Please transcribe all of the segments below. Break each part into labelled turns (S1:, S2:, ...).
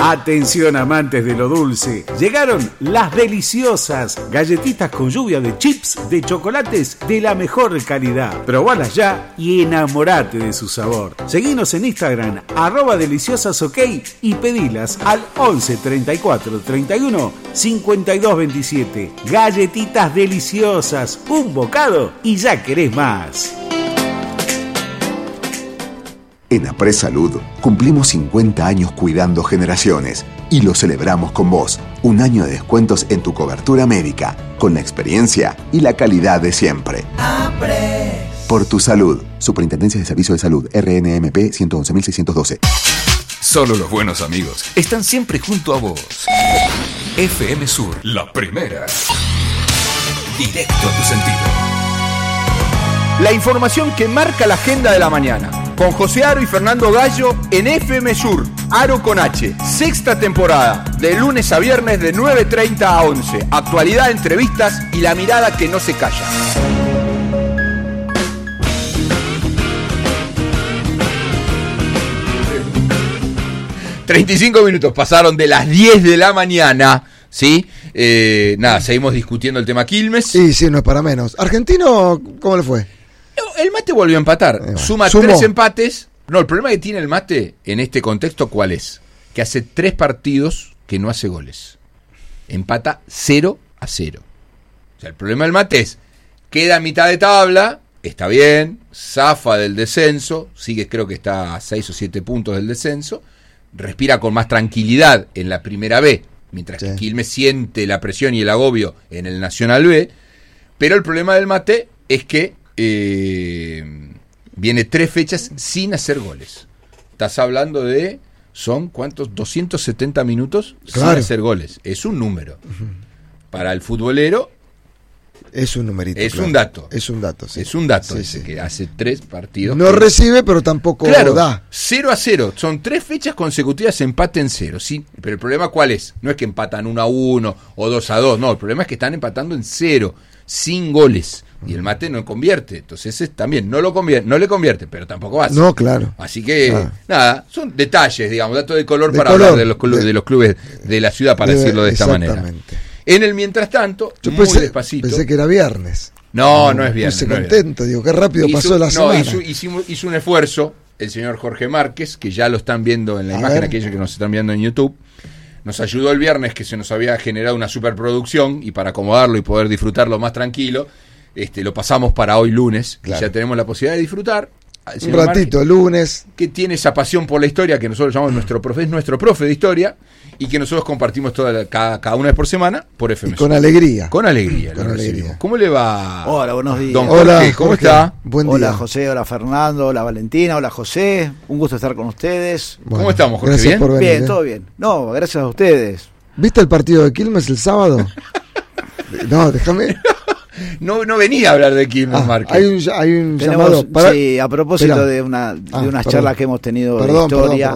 S1: Atención amantes de lo dulce, llegaron las deliciosas galletitas con lluvia de chips de chocolates de la mejor calidad. Probalas ya y enamorate de su sabor. Seguinos en Instagram @deliciosasok y pedilas al 11 34 31 52 27. Galletitas deliciosas, un bocado y ya querés más.
S2: En Apres Salud cumplimos 50 años cuidando generaciones y lo celebramos con vos. Un año de descuentos en tu cobertura médica, con la experiencia y la calidad de siempre. Apres. Por tu salud. Superintendencia de Servicios de Salud, RNMP 111.612.
S3: Solo los buenos amigos están siempre junto a vos. FM Sur, la primera. Directo a tu sentido.
S4: La información que marca la agenda de la mañana. Con José Aro y Fernando Gallo en FM Sur, Aro con H, sexta temporada, de lunes a viernes de 9:30 a 11. Actualidad, entrevistas y la mirada que no se calla. ...35 minutos pasaron de las 10 de la mañana... ¿Sí? Seguimos discutiendo el tema Quilmes.
S5: Sí, no es para menos. ¿Argentino cómo le fue?
S4: El Mate volvió a empatar. Sumó 3 empates. No, el problema que tiene el Mate en este contexto, ¿cuál es? Que hace 3 partidos que no hace goles. Empata 0-0. O sea, el problema del Mate es, queda a mitad de tabla, está bien, zafa del descenso, sigue, creo que está a 6 o 7 puntos del descenso, respira con más tranquilidad en la primera B, mientras que Quilmes siente la presión y el agobio en el Nacional B, pero el problema del Mate es que viene 3 fechas sin hacer goles. Estás hablando de, ¿son cuántos? 270 minutos sin hacer goles. Es un número. Para el futbolero
S5: es un numerito.
S4: Es un dato.
S5: Es un dato, sí.
S4: Es un dato
S5: sí,
S4: ese,
S5: sí.
S4: que hace 3 partidos.
S5: No recibe, pero tampoco da.
S4: 0-0. Son 3 fechas consecutivas empate en 0. Sí, pero el problema ¿cuál es? No es que empatan 1-1 o 2-2. No, el problema es que están empatando en 0, sin goles. Y el Mate no convierte. Entonces también no le convierte, pero tampoco hace.
S5: No, claro.
S4: Así que, nada, son detalles, digamos, datos de color para hablar de los clubes de la ciudad, para decirlo de esta manera. En el mientras tanto, yo muy despacito.
S5: Pensé que era viernes.
S4: No es viernes.
S5: Estoy contento, digo, qué rápido pasó la semana.
S4: Hizo un esfuerzo el señor Jorge Márquez, que ya lo están viendo en la imagen, aquellos que nos están viendo en YouTube. Nos ayudó el viernes, que se nos había generado una superproducción, y para acomodarlo y poder disfrutarlo más tranquilo, lo pasamos para hoy lunes, y ya tenemos la posibilidad de disfrutar.
S5: Un ratito, Márquez, lunes.
S4: Que tiene esa pasión por la historia, que nosotros llamamos nuestro profe de historia, y que nosotros compartimos cada una vez por semana por FM.
S5: Con alegría.
S4: Con alegría. ¿Cómo le va?
S6: Hola, buenos días.
S4: Don Jorge,
S5: hola,
S4: ¿cómo está?
S5: Buen día.
S6: Hola, José, hola, Fernando, hola, Valentina, hola, José. Un gusto estar con ustedes.
S4: Bueno, ¿cómo estamos, Jorge?
S5: Gracias por venir,
S6: bien, todo bien. No, gracias a ustedes.
S5: ¿Viste el partido de Quilmes el sábado? No, déjame.
S4: No venía a hablar de Quilmes, Márquez.
S5: Hay un llamado para...
S6: Sí, a propósito de unas charlas que hemos tenido de historia.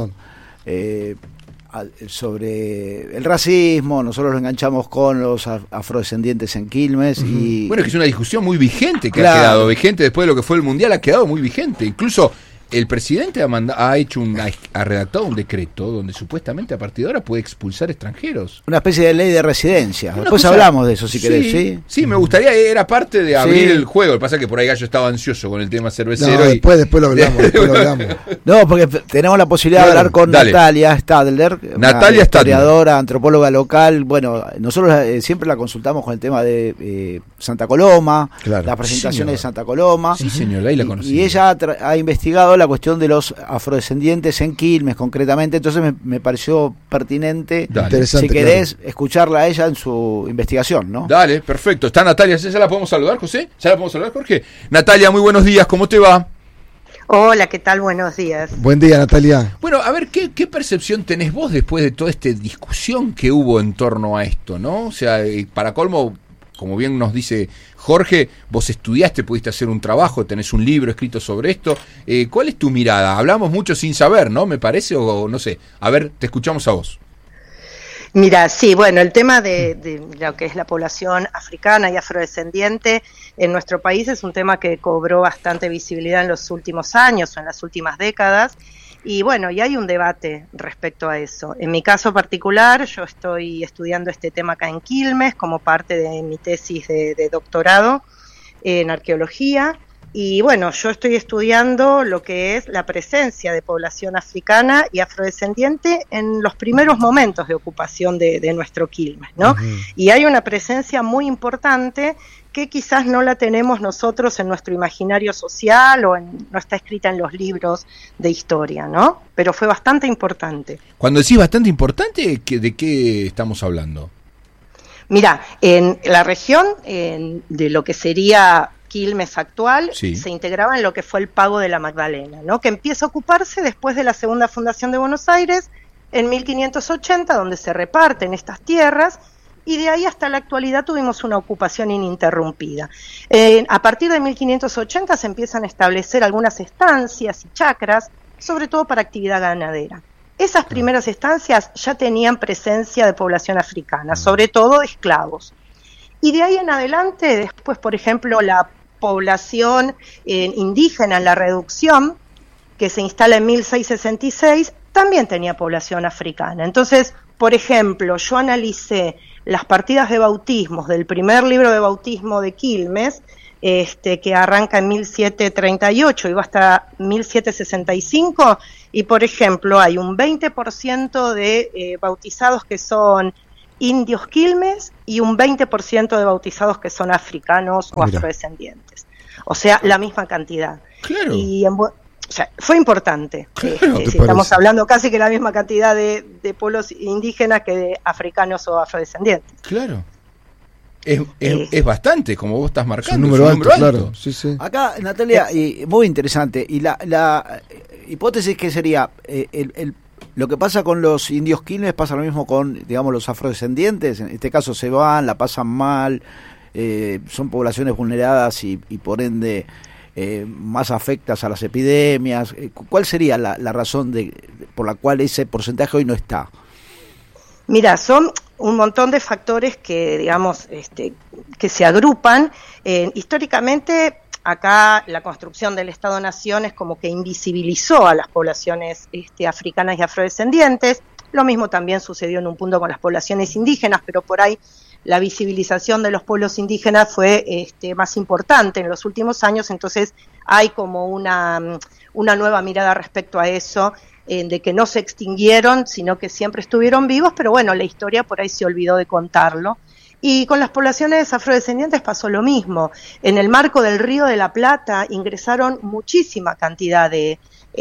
S6: Sobre el racismo, nosotros lo enganchamos con los afrodescendientes en Quilmes. Y
S4: bueno, es que es una discusión muy vigente, que ha quedado vigente después de lo que fue el Mundial, ha quedado muy vigente. Incluso el presidente ha redactado un decreto donde supuestamente a partir de ahora puede expulsar extranjeros.
S6: Una especie de ley de residencia. Después hablamos de eso, si querés.
S4: Sí, me gustaría, era parte de abrir el juego. Lo que pasa es que por ahí Gallo estaba ansioso con el tema cervecero.
S5: No, después lo hablamos.
S6: No, porque tenemos la posibilidad de hablar con Natalia Stadler, historiadora, antropóloga local. Bueno, nosotros siempre la consultamos con el tema de Santa Coloma, las presentaciones de Santa Coloma.
S4: Sí, señor, ahí la conocí.
S6: Y ella ha investigado la cuestión de los afrodescendientes en Quilmes concretamente, entonces me pareció pertinente, si querés, escucharla a ella en su investigación, ¿no?
S4: Dale, perfecto. Está Natalia, ¿ya la podemos saludar, José? ¿Ya la podemos saludar, Jorge? Natalia, muy buenos días, ¿cómo te va?
S7: Hola, ¿qué tal? Buenos días.
S5: Buen día, Natalia.
S4: Bueno, a ver, ¿qué percepción tenés vos después de toda esta discusión que hubo en torno a esto, ¿no? O sea, para colmo, como bien nos dice Jorge, vos estudiaste, pudiste hacer un trabajo, tenés un libro escrito sobre esto. ¿Cuál es tu mirada? Hablamos mucho sin saber, ¿no? Me parece, o no sé. A ver, te escuchamos a vos.
S7: Mira, sí, bueno, el tema de lo que es la población africana y afrodescendiente en nuestro país es un tema que cobró bastante visibilidad en los últimos años o en las últimas décadas. Y bueno, y hay un debate respecto a eso. En mi caso particular, yo estoy estudiando este tema acá en Quilmes como parte de mi tesis de doctorado en arqueología. Y bueno, yo estoy estudiando lo que es la presencia de población africana y afrodescendiente en los primeros momentos de ocupación de nuestro Quilmes, ¿no? Uh-huh. Y hay una presencia muy importante que quizás no la tenemos nosotros en nuestro imaginario social o no está escrita en los libros de historia, ¿no? Pero fue bastante importante.
S4: Cuando decís bastante importante, ¿de qué estamos hablando?
S7: Mirá, en la región de lo que sería Quilmes actual, sí, se integraba en lo que fue el Pago de la Magdalena, ¿no? Que empieza a ocuparse después de la segunda fundación de Buenos Aires en 1580, donde se reparten estas tierras, y de ahí hasta la actualidad tuvimos una ocupación ininterrumpida. A partir de 1580 se empiezan a establecer algunas estancias y chacras, sobre todo para actividad ganadera. Esas primeras estancias ya tenían presencia de población africana, sobre todo esclavos. Y de ahí en adelante, después, por ejemplo, la población indígena en la reducción, que se instala en 1666, también tenía población africana. Entonces, por ejemplo, yo analicé las partidas de bautismos del primer libro de bautismo de Quilmes, que arranca en 1738 y va hasta 1765, y por ejemplo hay un 20% de bautizados que son indios Quilmes y un 20% de bautizados que son africanos o afrodescendientes. O sea, la misma cantidad.
S4: Claro.
S7: Y o sea, fue importante.
S4: Claro,
S7: si estamos hablando casi que la misma cantidad de pueblos indígenas que de africanos o afrodescendientes.
S4: Claro. Es bastante, como vos estás marcando.
S5: Es un número alto, claro. Sí, sí.
S6: Acá, Natalia, muy interesante. Y la hipótesis que sería, lo que pasa con los indios Quilmes pasa lo mismo con, digamos, los afrodescendientes. En este caso se van, la pasan mal, son poblaciones vulneradas y por ende más afectas a las epidemias. ¿Cuál sería la razón por la cual ese porcentaje hoy no está?
S7: Mira, son un montón de factores que, digamos, que se agrupan. Históricamente, acá la construcción del Estado-Nación es como que invisibilizó a las poblaciones africanas y afrodescendientes. Lo mismo también sucedió en un punto con las poblaciones indígenas, pero por ahí la visibilización de los pueblos indígenas fue más importante en los últimos años, entonces hay como una nueva mirada respecto a eso, de que no se extinguieron, sino que siempre estuvieron vivos, pero bueno, la historia por ahí se olvidó de contarlo. Y con las poblaciones afrodescendientes pasó lo mismo. En el marco del Río de la Plata ingresaron muchísima cantidad de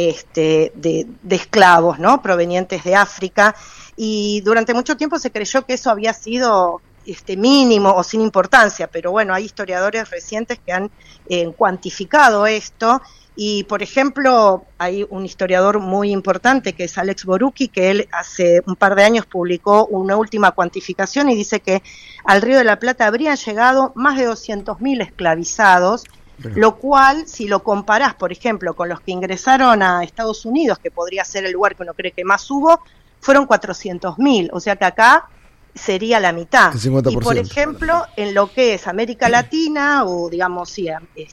S7: esclavos, ¿no?, provenientes de África, y durante mucho tiempo se creyó que eso había sido mínimo o sin importancia, pero bueno, hay historiadores recientes que han cuantificado esto. Y, por ejemplo, hay un historiador muy importante que es Alex Borucki, que él hace un par de años publicó una última cuantificación y dice que al Río de la Plata habrían llegado más de 200.000 esclavizados, lo cual, si lo comparás, por ejemplo, con los que ingresaron a Estados Unidos, que podría ser el lugar que uno cree que más hubo, fueron 400.000, o sea que acá sería la mitad. Y por ejemplo, en lo que es América Latina, o digamos, sí,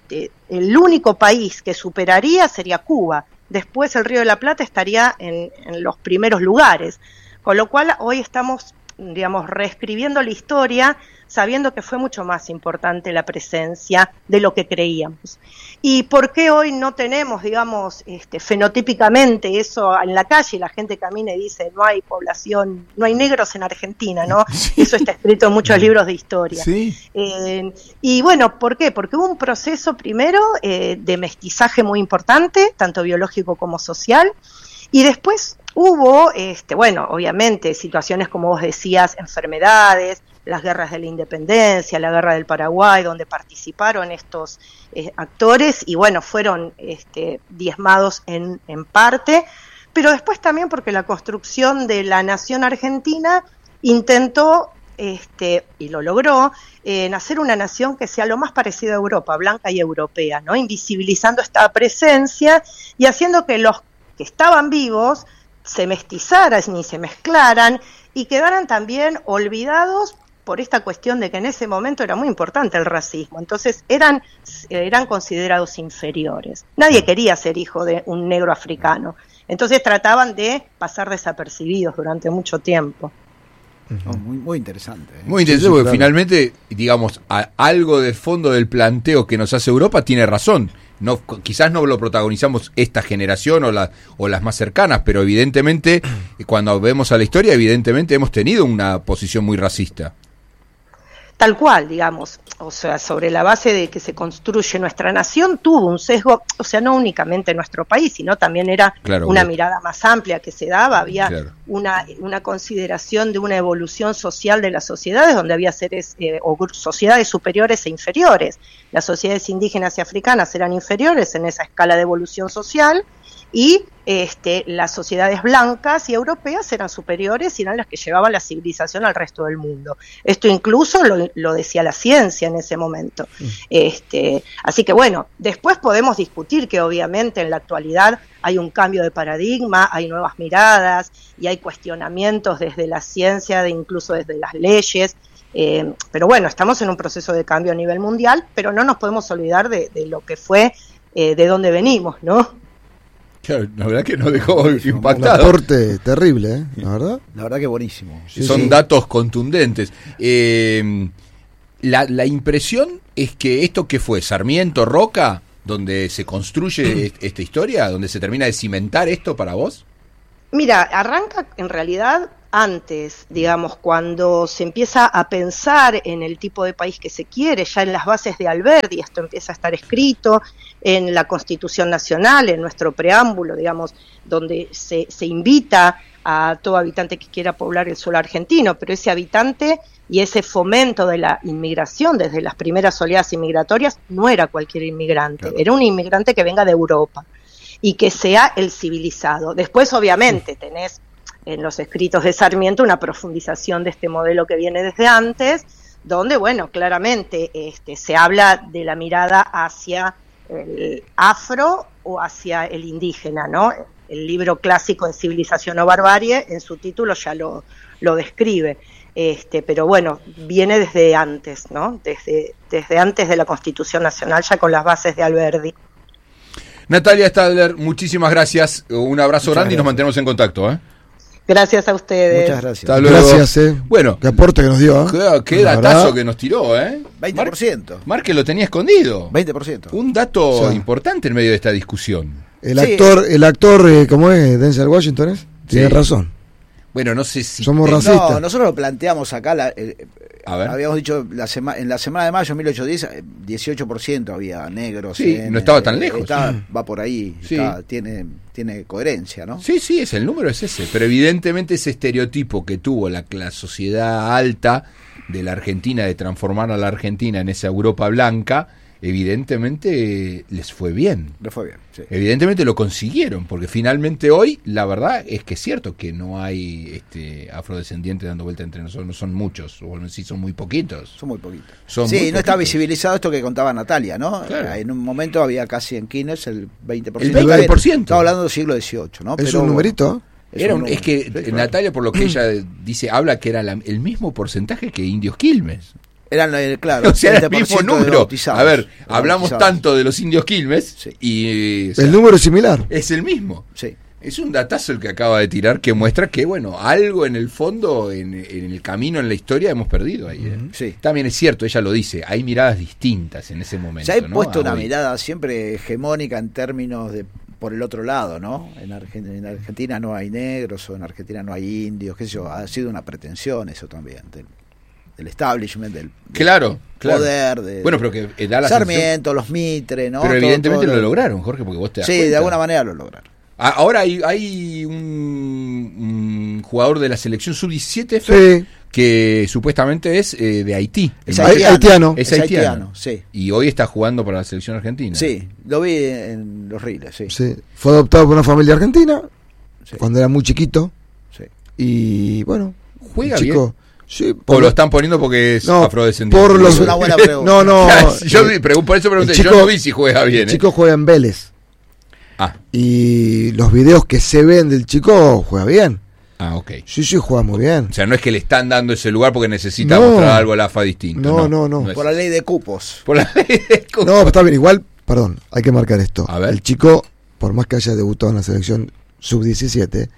S7: el único país que superaría sería Cuba. Después el Río de la Plata estaría en los primeros lugares. Con lo cual hoy estamos, digamos, reescribiendo la historia, sabiendo que fue mucho más importante la presencia de lo que creíamos. ¿Y por qué hoy no tenemos, digamos, fenotípicamente eso en la calle? La gente camina y dice, no hay población, no hay negros en Argentina, ¿no? Sí. Eso está escrito en muchos libros de historia.
S4: Sí.
S7: Y bueno, ¿por qué? Porque hubo un proceso primero de mestizaje muy importante, tanto biológico como social, y después hubo, bueno, obviamente, situaciones como vos decías, enfermedades, las guerras de la independencia, la guerra del Paraguay, donde participaron estos actores y bueno, fueron diezmados en parte, pero después también porque la construcción de la nación argentina intentó, y lo logró, hacer una nación que sea lo más parecida a Europa, blanca y europea, ¿no? Invisibilizando esta presencia y haciendo que los que estaban vivos se mestizaran y se mezclaran y quedaran también olvidados por esta cuestión de que en ese momento era muy importante el racismo, entonces eran considerados inferiores. Nadie quería ser hijo de un negro africano, Entonces trataban de pasar desapercibidos durante mucho tiempo.
S6: Muy interesante.
S4: Muy interesante, porque finalmente, digamos, algo de fondo del planteo que nos hace Europa tiene razón. No, quizás no lo protagonizamos esta generación o las más cercanas, pero evidentemente, cuando vemos a la historia, evidentemente hemos tenido una posición muy racista.
S7: Tal cual, digamos, o sea, sobre la base de que se construye nuestra nación, tuvo un sesgo, o sea, no únicamente en nuestro país, sino también era una mirada más amplia que se daba, había una consideración de una evolución social de las sociedades, donde había seres o sociedades superiores e inferiores. Las sociedades indígenas y africanas eran inferiores en esa escala de evolución social, y las sociedades blancas y europeas eran superiores y eran las que llevaban la civilización al resto del mundo. Esto incluso lo decía la ciencia en ese momento. Así que bueno, después podemos discutir que obviamente en la actualidad hay un cambio de paradigma, hay nuevas miradas y hay cuestionamientos desde la ciencia, incluso desde las leyes. Pero bueno, estamos en un proceso de cambio a nivel mundial, pero no nos podemos olvidar de lo que fue, de dónde venimos, ¿no?
S4: Claro, la verdad que nos dejó impactado.
S5: Un aporte terrible, la verdad.
S6: La verdad que buenísimo.
S4: Son datos contundentes. La impresión es que esto que fue Sarmiento, Roca, donde se construye esta historia, donde se termina de cimentar esto para vos.
S7: Mira, arranca en realidad antes, digamos, cuando se empieza a pensar en el tipo de país que se quiere, ya en las bases de Alberdi, esto empieza a estar escrito en la Constitución Nacional, en nuestro preámbulo, digamos, donde se invita a todo habitante que quiera poblar el suelo argentino, pero ese habitante y ese fomento de la inmigración desde las primeras oleadas inmigratorias no era cualquier inmigrante, era un inmigrante que venga de Europa y que sea el civilizado. Después, obviamente, tenés en los escritos de Sarmiento una profundización de este modelo que viene desde antes, donde, bueno, claramente se habla de la mirada hacia el afro o hacia el indígena, ¿no? El libro clásico de Civilización o Barbarie, en su título ya lo describe. Pero bueno, viene desde antes, ¿no? Desde antes de la Constitución Nacional, ya con las bases de Alberdi.
S4: Natalia Stadler, muchísimas gracias, un abrazo grande y nos mantenemos en contacto, ¿eh?
S7: Gracias a ustedes.
S6: Muchas gracias.
S4: Hasta luego.
S5: Gracias,
S4: Bueno,
S5: qué aporte que nos dio,
S4: Qué datazo que nos tiró, ¿eh?
S6: 20%.
S4: Marque lo tenía escondido.
S6: 20%.
S4: Un dato importante en medio de esta discusión.
S5: El actor, ¿cómo es? Denzel Washington, tiene razón.
S4: Bueno, no sé si...
S5: Somos racistas.
S6: No, nosotros lo planteamos acá,
S4: a ver.
S6: Habíamos dicho en la semana de mayo, 1810, 18% había negros.
S4: Sí, no estaba tan lejos.
S6: Va por ahí, tiene coherencia, ¿no?
S4: Sí, el número es ese, pero evidentemente ese estereotipo que tuvo la sociedad alta de la Argentina, de transformar a la Argentina en esa Europa blanca, evidentemente les fue bien.
S6: Les fue bien, sí.
S4: Evidentemente lo consiguieron, porque finalmente hoy la verdad es que es cierto que no hay afrodescendientes dando vuelta entre nosotros, no son muchos, o sí son muy poquitos.
S6: Son muy poquitos.
S4: No
S6: está visibilizado esto que contaba Natalia, ¿no?
S4: Claro.
S6: En un momento había casi en Quilmes el 20%.
S4: El 20%.
S6: Estaba hablando del siglo XVIII, ¿no?
S5: Es un numerito.
S4: Es que Natalia, por lo que ella dice, habla que era el mismo porcentaje que indios Quilmes.
S6: Eran, claro,
S4: o sea, era el mismo número. A ver, hablamos tanto de los indios Quilmes y...
S5: el número es similar.
S4: Es el mismo.
S6: Sí.
S4: Es un datazo el que acaba de tirar que muestra que, bueno, algo en el fondo, en el camino, en la historia, hemos perdido ahí.
S6: Sí.
S4: También es cierto, ella lo dice, hay miradas distintas en ese momento.
S6: Se ha puesto una mirada siempre hegemónica en términos de por el otro lado, ¿no? En Argentina no hay negros, o en Argentina no hay indios, qué sé yo, ha sido una pretensión eso también, del establishment, del poder,
S4: bueno, pero que da la
S6: Sarmiento, los Mitre, ¿no?
S4: Pero evidentemente lo lograron, Jorge, porque vos te das cuenta.
S6: De alguna manera lo lograron.
S4: Ahora hay un jugador de la selección sub-17 que supuestamente es de Haití.
S5: Es haitiano.
S4: Es haitiano,
S6: sí.
S4: Y hoy está jugando para la selección argentina.
S6: Sí, lo vi en los Riles,
S5: sí. Fue adoptado por una familia argentina cuando era muy chiquito.
S6: Sí.
S5: Y bueno,
S4: juega
S5: chico,
S4: bien.
S5: Sí,
S4: o lo están poniendo porque es afrodescendiente.
S6: Es una buena pregunta.
S4: Yo por eso pregunté, yo no vi si juega bien.
S5: El chico juega en Vélez. Y los videos que se ven del chico juega bien.
S4: Ok.
S5: Sí, juega muy bien.
S4: O sea, no es que le están dando ese lugar porque necesita mostrar algo a la AFA distinto.
S5: No.
S6: Por la ley de cupos.
S4: Por la ley de cupos.
S5: No, está bien, igual, perdón, hay que marcar esto.
S4: A ver.
S5: El chico, por más que haya debutado en la selección sub-17,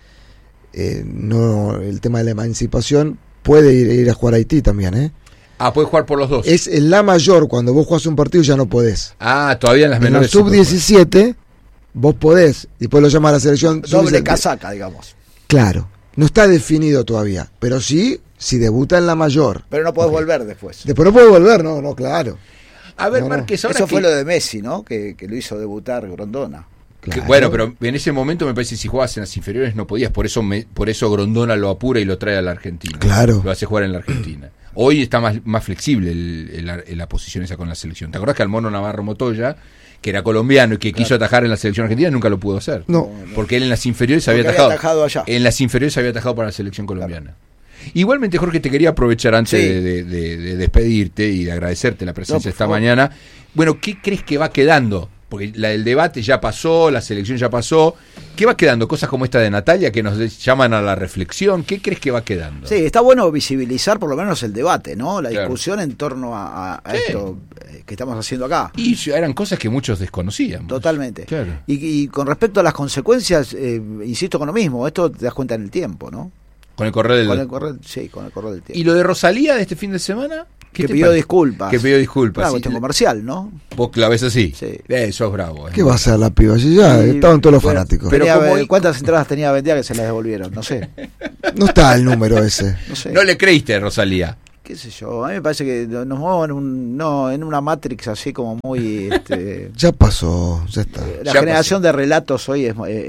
S5: no, el tema de la emancipación puede ir a jugar a Haití también,
S4: puede jugar por los dos.
S5: Es en la mayor, cuando vos jugás un partido ya no podés.
S4: Todavía en las menores.
S5: En la sub-17 vos podés, después lo llama a la selección
S6: doble casaca, digamos.
S5: Claro, no está definido todavía, pero sí, si debuta en la mayor.
S6: Pero no podés volver después.
S5: Después no podés volver, no, claro.
S4: A ver, Márquez,
S6: eso fue lo de Messi, ¿no? Que lo hizo debutar Grondona.
S4: Claro. Bueno, pero en ese momento me parece que si jugabas en las inferiores no podías, por eso Grondona lo apura y lo trae a la Argentina.
S5: Claro.
S4: Lo hace jugar en la Argentina. Hoy está más flexible la posición esa con la selección. ¿Te acordás que al Mono Navarro Montoya, que era colombiano y que quiso atajar en la selección argentina, nunca lo pudo hacer?
S5: No.
S4: Porque él en las inferiores había atajado allá. En las inferiores había atajado para la selección colombiana. Claro. Igualmente, Jorge, te quería aprovechar antes de despedirte y de agradecerte la presencia esta mañana. Bueno, ¿qué crees que va quedando? Porque el debate ya pasó, la selección ya pasó. ¿Qué va quedando? Cosas como esta de Natalia que nos llaman a la reflexión. ¿Qué crees que va quedando?
S6: Sí, está bueno visibilizar por lo menos el debate, ¿no? La discusión en torno a esto que estamos haciendo acá.
S4: Y eran cosas que muchos desconocían.
S6: Totalmente. Claro. Y con respecto a las consecuencias, insisto con lo mismo, esto te das cuenta en el tiempo, ¿no?
S4: Con el correr del
S6: tiempo.
S4: ¿Y lo de Rosalía de este fin de semana?
S6: Que pidió disculpas.
S4: Que pidió disculpas.
S6: Una cuestión comercial, ¿no?
S4: Vos la ves así.
S6: Sí.
S4: Eso es bravo.
S5: ¿Qué va a hacer la piba? Si ya estaban todos los fanáticos.
S6: Pero ¿cuántas entradas tenía vendidas que se las devolvieron? No sé.
S5: No está el número ese.
S6: No sé.
S4: No le creíste, Rosalía.
S6: Qué sé yo, a mí me parece que nos movemos en una Matrix así como muy...
S5: Ya pasó, ya está.
S6: La generación de relatos hoy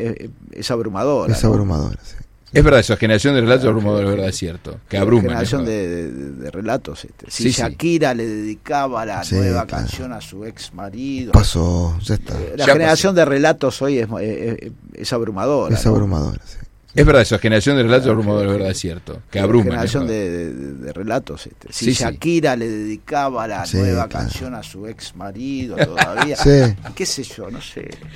S6: es abrumadora.
S5: Es abrumadora, sí.
S4: Es verdad, esa generación de relatos abrumadora, es verdad, es cierto. Que abruma.
S6: Generación de relatos. Si Shakira le dedicaba la nueva canción a su ex marido.
S5: Pasó, ya está.
S6: La generación de relatos hoy es abrumadora.
S5: Es abrumadora, sí.
S4: Es verdad, esa generación de relatos abrumadora, es verdad, es cierto. Que abruma.
S6: La generación de relatos. Si Shakira le dedicaba la nueva canción a su ex marido todavía. Qué sé yo, no sé.